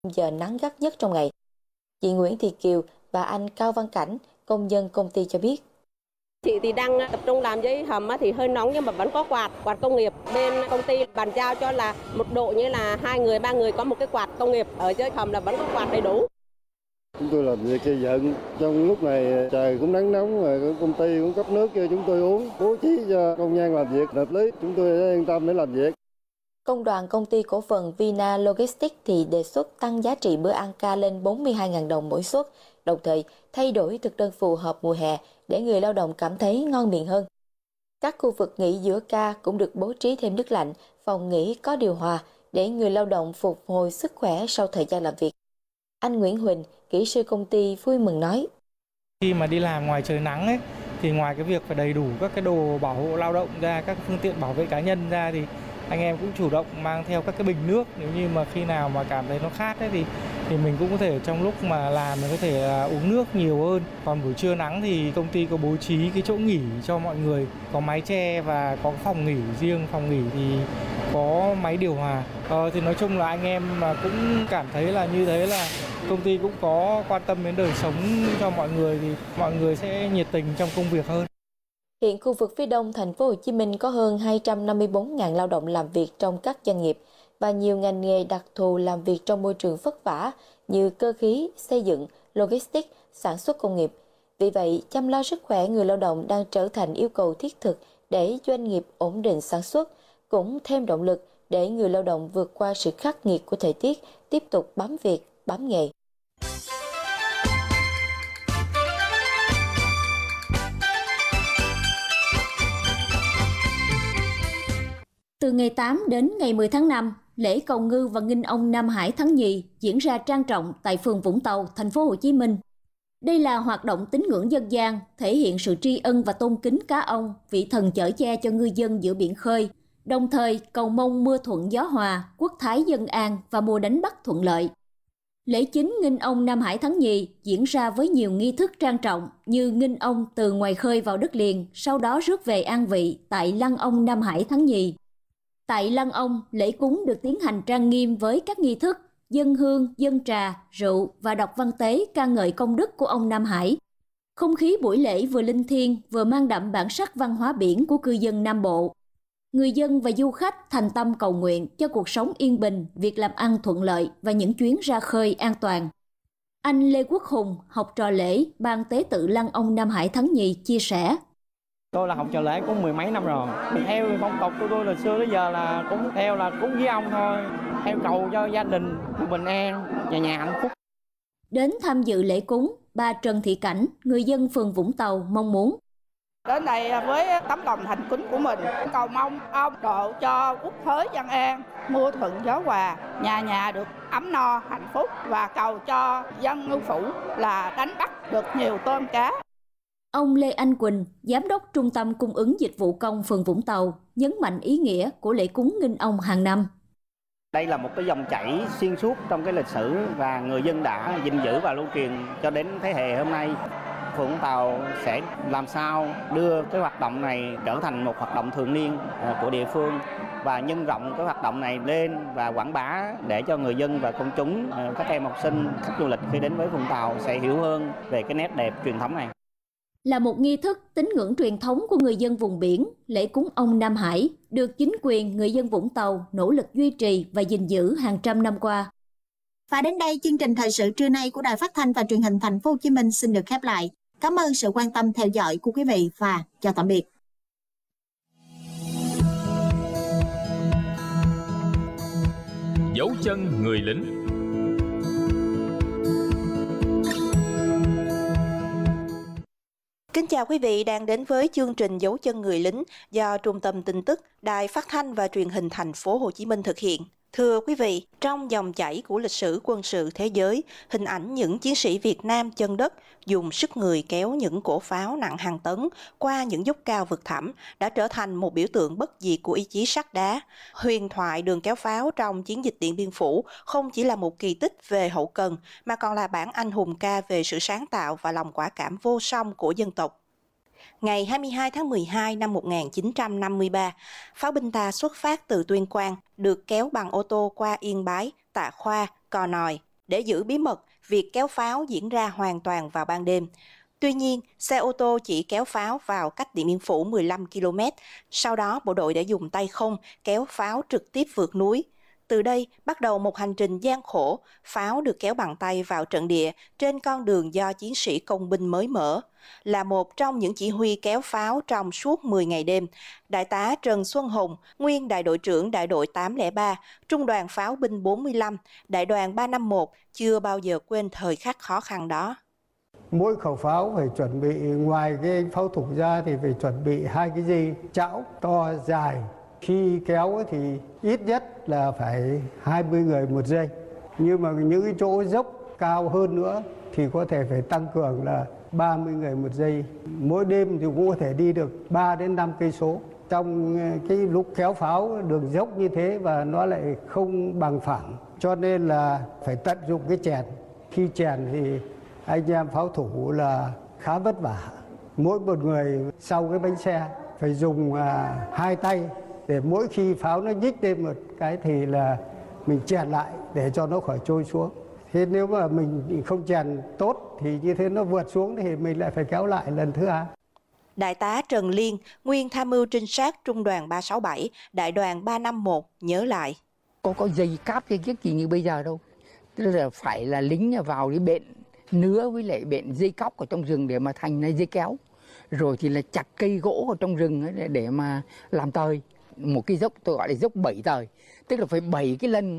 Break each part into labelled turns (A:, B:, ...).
A: giờ nắng gắt nhất trong ngày. Chị Nguyễn Thị Kiều và anh Cao Văn Cảnh, công nhân công ty cho biết.
B: Chị thì đang tập trung làm dưới hầm thì hơi nóng nhưng mà vẫn có quạt công nghiệp. Bên công ty bàn giao cho là một độ như là 2 người, 3 người có một cái quạt công nghiệp. Ở dưới hầm là vẫn có quạt đầy đủ.
C: Chúng tôi làm việc xây dựng, trong lúc này trời cũng nắng nóng, rồi công ty cũng cấp nước cho chúng tôi uống, bố trí cho công nhân làm việc hợp lý, chúng tôi yên tâm để làm việc.
A: Công đoàn công ty cổ phần Vina Logistics thì đề xuất tăng giá trị bữa ăn ca lên 42.000 đồng mỗi suất, đồng thời thay đổi thực đơn phù hợp mùa hè để người lao động cảm thấy ngon miệng hơn. Các khu vực nghỉ giữa ca cũng được bố trí thêm nước lạnh, phòng nghỉ có điều hòa để người lao động phục hồi sức khỏe sau thời gian làm việc. Anh Nguyễn Huỳnh, kỹ sư công ty vui mừng nói.
D: Khi mà đi làm ngoài trời nắng ấy, thì ngoài cái việc phải đầy đủ các cái đồ bảo hộ lao động ra, các phương tiện bảo vệ cá nhân ra thì anh em cũng chủ động mang theo các cái bình nước, nếu như mà khi nào mà cảm thấy nó khát ấy thì mình cũng có thể trong lúc mà làm mình có thể uống nước nhiều hơn. Còn buổi trưa nắng thì công ty có bố trí cái chỗ nghỉ cho mọi người, có mái che và có phòng nghỉ riêng, phòng nghỉ thì có máy điều hòa. Thì nói chung là anh em mà cũng cảm thấy là như thế là công ty cũng có quan tâm đến đời sống cho mọi người thì mọi người sẽ nhiệt tình trong công việc hơn.
A: Hiện khu vực phía Đông thành phố Hồ Chí Minh có hơn 254.000 lao động làm việc trong các doanh nghiệp và nhiều ngành nghề đặc thù làm việc trong môi trường vất vả như cơ khí, xây dựng, logistics, sản xuất công nghiệp. Vì vậy, chăm lo sức khỏe người lao động đang trở thành yêu cầu thiết thực để doanh nghiệp ổn định sản xuất, cũng thêm động lực để người lao động vượt qua sự khắc nghiệt của thời tiết, tiếp tục bám việc, bám nghề.
E: Từ ngày 8 đến ngày 10 tháng 5, lễ cầu ngư và nghinh ông Nam Hải tháng Nhì diễn ra trang trọng tại phường Vũng Tàu, thành phố Hồ Chí Minh. Đây là hoạt động tín ngưỡng dân gian, thể hiện sự tri ân và tôn kính cá ông, vị thần chở che cho ngư dân giữa biển khơi, đồng thời cầu mong mưa thuận gió hòa, quốc thái dân an và mùa đánh bắt thuận lợi. Lễ chính nghinh ông Nam Hải tháng Nhì diễn ra với nhiều nghi thức trang trọng như nghinh ông từ ngoài khơi vào đất liền, sau đó rước về an vị tại lăng ông Nam Hải tháng Nhì. Tại lăng ông, lễ cúng được tiến hành trang nghiêm với các nghi thức dâng hương, dâng trà, rượu và đọc văn tế ca ngợi công đức của ông Nam Hải. Không khí buổi lễ vừa linh thiêng vừa mang đậm bản sắc văn hóa biển của cư dân Nam Bộ. Người dân và du khách thành tâm cầu nguyện cho cuộc sống yên bình, việc làm ăn thuận lợi và những chuyến ra khơi an toàn. Anh Lê Quốc Hùng, học trò lễ ban tế tự lăng ông Nam Hải tháng Nhì chia sẻ.
F: Tôi là học trò lễ cũng mười mấy năm rồi. Theo phong tục của tôi là xưa tới giờ là cũng theo là cúng với ông thôi. Theo cầu cho gia đình bình an, nhà hạnh phúc.
E: Đến tham dự lễ cúng, bà Trần Thị Cảnh, người dân phường Vũng Tàu mong muốn.
G: Đến đây với tấm lòng thành kính của mình, cầu mong ông độ cho quốc thế dân an, mưa thuận gió hòa, nhà nhà được ấm no, hạnh phúc và cầu cho dân ngư phủ là đánh bắt được nhiều tôm cá.
E: Ông Lê Anh Quỳnh, Giám đốc Trung tâm Cung ứng Dịch vụ Công phường Vũng Tàu, nhấn mạnh ý nghĩa của lễ cúng nghinh ông hàng năm.
F: Đây là một cái dòng chảy xuyên suốt trong cái lịch sử và người dân đã gìn giữ và lưu truyền cho đến thế hệ hôm nay. Phường Vũng Tàu sẽ làm sao đưa cái hoạt động này trở thành một hoạt động thường niên của địa phương và nhân rộng cái hoạt động này lên và quảng bá để cho người dân và công chúng, các em học sinh, khách du lịch khi đến với Vũng Tàu sẽ hiểu hơn về cái nét đẹp truyền thống này.
E: Là một nghi thức tín ngưỡng truyền thống của người dân vùng biển, lễ cúng ông Nam Hải được chính quyền người dân Vũng Tàu nỗ lực duy trì và gìn giữ hàng trăm năm qua.
H: Và đến đây chương trình thời sự trưa nay của Đài Phát thanh và Truyền hình Thành phố Hồ Chí Minh xin được khép lại. Cảm ơn sự quan tâm theo dõi của quý vị và chào tạm biệt.
I: Dấu chân người lính.
J: Kính chào quý vị đang đến với chương trình Dấu chân người lính do Trung tâm Tin tức Đài Phát thanh và Truyền hình Thành phố Hồ Chí Minh thực hiện. Thưa quý vị, trong dòng chảy của lịch sử quân sự thế giới, hình ảnh những chiến sĩ Việt Nam chân đất dùng sức người kéo những cổ pháo nặng hàng tấn qua những dốc cao vực thẳm đã trở thành một biểu tượng bất diệt của ý chí sắt đá. Huyền thoại đường kéo pháo trong chiến dịch Điện Biên Phủ không chỉ là một kỳ tích về hậu cần mà còn là bản anh hùng ca về sự sáng tạo và lòng quả cảm vô song của dân tộc. Ngày 22 tháng 12 năm 1953, pháo binh ta xuất phát từ Tuyên Quang, được kéo bằng ô tô qua Yên Bái, Tạ Khoa, Cò Nòi, để giữ bí mật, việc kéo pháo diễn ra hoàn toàn vào ban đêm. Tuy nhiên, xe ô tô chỉ kéo pháo vào cách Điện Biên Phủ 15 km. Sau đó, bộ đội đã dùng tay không kéo pháo trực tiếp vượt núi. Từ đây, bắt đầu một hành trình gian khổ, pháo được kéo bằng tay vào trận địa trên con đường do chiến sĩ công binh mới mở. Là một trong những chỉ huy kéo pháo trong suốt 10 ngày đêm, Đại tá Trần Xuân Hùng, nguyên đại đội trưởng đại đội 803, Trung đoàn Pháo binh 45, đại đoàn 351 chưa bao giờ quên thời khắc khó khăn đó.
K: Mỗi khẩu pháo phải chuẩn bị, ngoài cái pháo thủ ra thì phải chuẩn bị 2 cái dây chảo to dài. Khi kéo thì ít nhất là phải 20 người một dây. Nhưng mà những cái chỗ dốc cao hơn nữa thì có thể phải tăng cường là 30 người một dây. Mỗi đêm thì cũng có thể đi được 3 đến 5 cây số. Trong cái lúc kéo pháo đường dốc như thế và nó lại không bằng phẳng, cho nên là phải tận dụng cái chèn. Khi chèn thì anh em pháo thủ là khá vất vả. Mỗi một người sau cái bánh xe phải dùng 2 tay để mỗi khi pháo nó nhích lên một cái thì là mình chèn lại để cho nó khỏi trôi xuống. Thế nếu mà mình không chèn tốt thì như thế nó vượt xuống thì mình lại phải kéo lại lần thứ hai.
J: Đại tá Trần Liên, nguyên tham mưu trinh sát Trung đoàn 367, đại đoàn 351 nhớ lại.
L: Có dây cáp hay cái gì như bây giờ đâu. Tức là phải là lính vào cái bện nứa với lại bện dây cóc ở trong rừng để mà thành dây kéo. Rồi thì là chặt cây gỗ ở trong rừng để mà làm tời. Một cái dốc tôi gọi là dốc 7 tời. Tức là phải 7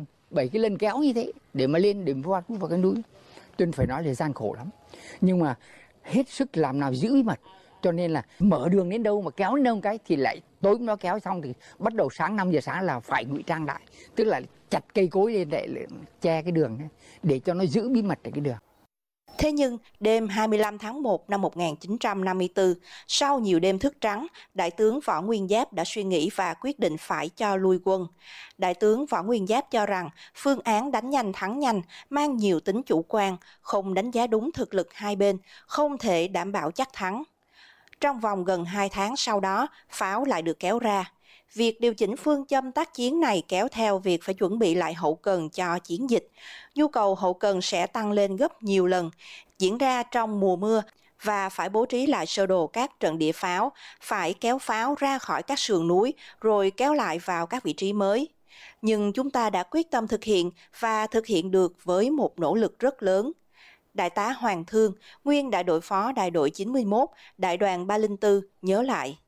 L: cái lân kéo như thế để mà lên để mà vào cái núi. Tôi phải nói là gian khổ lắm. Nhưng mà hết sức làm nào giữ bí mật. Cho nên là mở đường đến đâu mà kéo đến đâu cái thì lại tối nó kéo xong thì bắt đầu sáng 5 giờ sáng là phải ngụy trang lại. Tức là chặt cây cối lên để che cái đường ấy, để cho nó giữ bí mật ở cái đường.
J: Thế nhưng, đêm 25 tháng 1 năm 1954, sau nhiều đêm thức trắng, Đại tướng Võ Nguyên Giáp đã suy nghĩ và quyết định phải cho lui quân. Đại tướng Võ Nguyên Giáp cho rằng phương án đánh nhanh thắng nhanh mang nhiều tính chủ quan, không đánh giá đúng thực lực hai bên, không thể đảm bảo chắc thắng. Trong vòng gần 2 tháng sau đó, pháo lại được kéo ra. Việc điều chỉnh phương châm tác chiến này kéo theo việc phải chuẩn bị lại hậu cần cho chiến dịch. Nhu cầu hậu cần sẽ tăng lên gấp nhiều lần, diễn ra trong mùa mưa và phải bố trí lại sơ đồ các trận địa pháo, phải kéo pháo ra khỏi các sườn núi rồi kéo lại vào các vị trí mới. Nhưng chúng ta đã quyết tâm thực hiện và thực hiện được với một nỗ lực rất lớn. Đại tá Hoàng Thương, nguyên đại đội phó đại đội 91, đại đoàn 304 nhớ lại.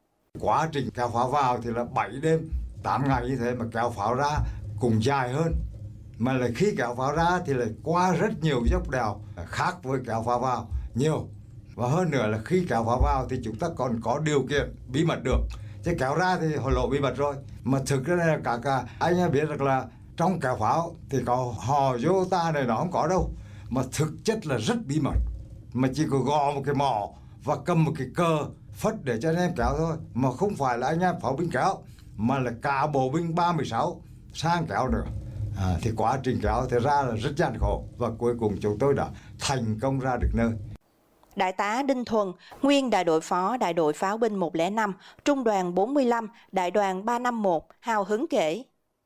M: Quá trình kéo pháo vào thì là 7 đêm, 8 ngày như thế mà kéo pháo ra cũng dài hơn. Mà là khi kéo pháo ra thì lại qua rất nhiều dốc đèo khác với kéo pháo vào nhiều. Và hơn nữa là khi kéo pháo vào thì chúng ta còn có điều kiện bí mật được. Chứ kéo ra thì hồi lộ bí mật rồi. Mà thực ra là cả anh em biết được là trong kéo pháo thì có hò vô ta này nó không có đâu. Mà thực chất là rất bí mật. Mà chỉ có gò một cái mỏ và cầm một cái cờ phất để cho anh em kéo thôi. Mà không phải là anh em pháo binh kéo, mà là cả bộ binh 316 sang kéo nữa. Thì quá trình kéo thì ra là rất gian khổ. Và cuối cùng chúng tôi đã thành công ra được nơi.
J: Đại tá Đinh Thuần, nguyên đại đội phó đại đội pháo binh 105, Trung đoàn 45, đại đoàn 351, hào hứng kể.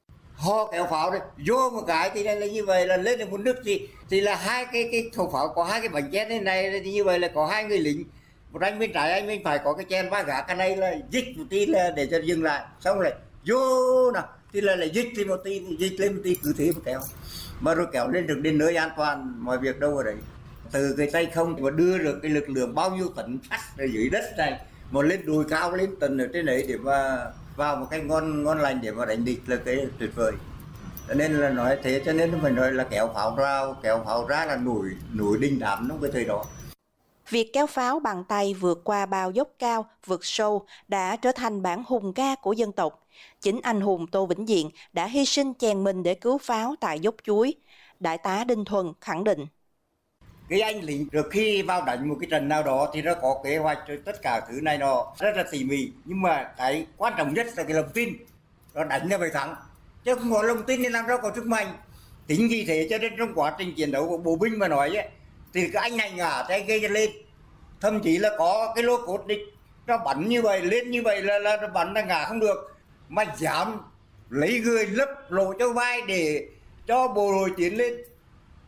N: Họ kéo pháo đấy, vô một cái thì là như vậy là lên được một nước thì là hai cái khẩu pháo có hai cái bánh chén thế này thì như vậy là có hai người lính, một anh bên trái anh bên phải có cái chén ba gã, cái này là dích một tí là để cho dừng lại, xong rồi vô nào thì là dích thêm một tí, dích lên một tí cứ thế mà kéo, mà rồi kéo lên được đến nơi an toàn, mọi việc đâu ở đấy. Từ cái tay không mà đưa được cái lực lượng bao nhiêu tấn sắt ở dưới đất này mà lên đồi cao lên tầng ở trên đấy để mà vào một cái ngon lành để mà đánh địch là cái tuyệt vời. Cho nên là nói thế, cho nên mình nói là kéo pháo ra là nổi đình đám trong cái thời đó.
J: Việc kéo pháo bằng tay vượt qua bao dốc cao, vượt sâu đã trở thành bản hùng ca của dân tộc. Chính anh hùng Tô Vĩnh Diện đã hy sinh chèn mình để cứu pháo tại dốc Chuối. Đại tá Đinh Thuần khẳng định.
N: Cái anh lính trước khi vào đánh một cái trận nào đó thì nó có kế hoạch rồi tất cả thứ này nó rất là tỉ mỉ. Nhưng mà cái quan trọng nhất là cái lòng tin. Nó đánh là phải thắng. Chứ không có lòng tin thì làm sao có sức mạnh. Tính gì thế cho nên trong quá trình chiến đấu của bộ binh mà nói ấy, thì cái anh này ngả tay kia lên. Thậm chí là có cái lô cốt địch. Nó bắn như vậy, lên như vậy là nó bắn là ngả không được. Mà dám lấy người lấp lộ cho vai để cho bộ đội tiến lên.